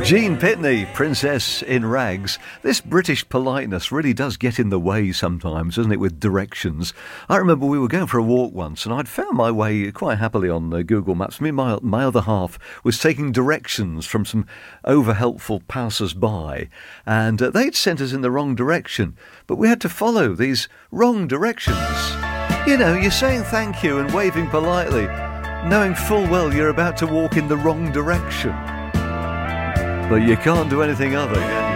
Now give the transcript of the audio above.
Jean Pitney, Princess in Rags. This British politeness really does get in the way sometimes, doesn't it, with directions. I remember we were going for a walk once and I'd found my way quite happily on Google Maps. Me and my other half was taking directions from some over-helpful passers-by and they'd sent us in the wrong direction, but we had to follow these wrong directions. You know, you're saying thank you and waving politely, knowing full well you're about to walk in the wrong direction. But you can't do anything other, yeah?